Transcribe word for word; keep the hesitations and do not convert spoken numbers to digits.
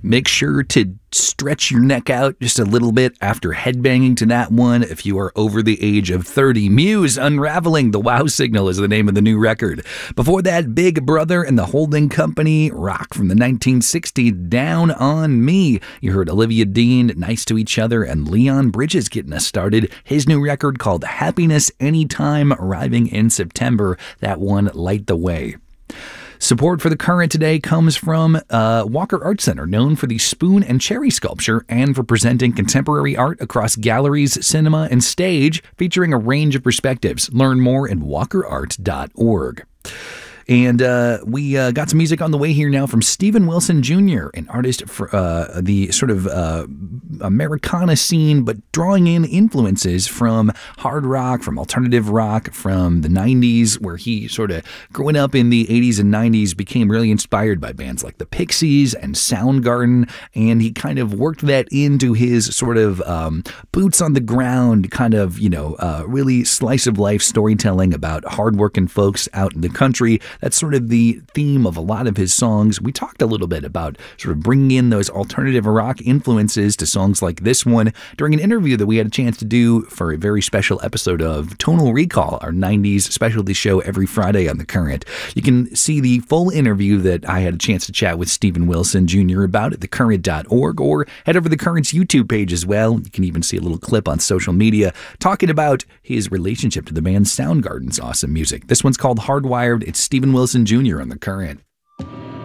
Make sure to stretch your neck out just a little bit after headbanging to that one if you are over the age of thirty. Muse, Unraveling, The Wow Signal is the name of the new record. Before that, Big Brother and the Holding Company, rock from the nineteen sixties, Down on Me. You heard Olivia Dean, Nice to Each Other, and Leon Bridges getting us started. His new record called Happiness Anytime, arriving in September. That one, Light the Way. Support for The Current today comes from uh, Walker Art Center, known for the spoon and cherry sculpture and for presenting contemporary art across galleries, cinema, and stage, featuring a range of perspectives. Learn more at walker art dot org. And uh, we uh, got some music on the way here now from Steven Wilson Junior, an artist for uh, the sort of uh, Americana scene, but drawing in influences from hard rock, from alternative rock, from the nineties, where he sort of, growing up in the eighties and nineties, became really inspired by bands like the Pixies and Soundgarden, and he kind of worked that into his sort of um, boots on the ground, kind of, you know, uh, really slice of life storytelling about hardworking folks out in the country. That's sort of the theme of a lot of his songs. We talked a little bit about sort of bringing in those alternative rock influences to songs like this one during an interview that we had a chance to do for a very special episode of Tonal Recall, our nineties specialty show every Friday on The Current. You can see the full interview that I had a chance to chat with Steven Wilson Junior about at the current dot org, or head over to The Current's YouTube page as well. You can even see a little clip on social media talking about his relationship to the band Soundgarden's awesome music. This one's called Hardwired. It's Steven Wilson Junior on The Current.